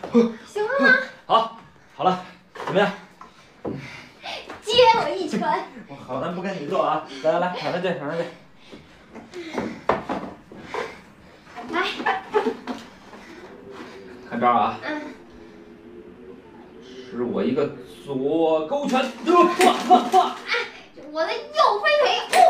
行了吗？ 好了，怎么样？ 接我一拳。 我好难不跟你做啊！来，躺上去，躺上去。 来， 看这儿啊。是我一个左勾拳， 我的右飞腿，